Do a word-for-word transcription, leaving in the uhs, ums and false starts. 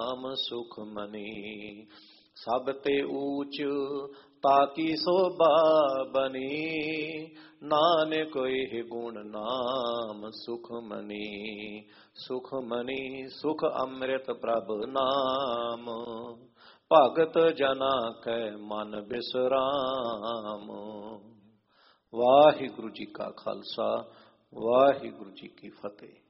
ਨਾਮ ਸੁਖ ਮਨੀ। ਸਭ ਤੇ ਊਚ ਤਾਕੀ ਸੋਭਾ ਬਨੀ। ਨਾਨਕ ਇਹ ਗੁਣ ਨਾਮ ਸੁਖ ਮਨੀ। ਸੁਖ ਮਨੀ ਸੁਖ ਅੰਮ੍ਰਿਤ ਪ੍ਰਭ ਨਾਮ। ਭਗਤ ਜਨਾ ਕੈ ਮਨ ਬਿਸਰਾਮ। ਵਾਹਿਗੁਰੂ ਜੀ ਕਾ ਖਾਲਸਾ, ਵਾਹਿਗੁਰੂ ਜੀ ਕੀ ਫਤਿਹ।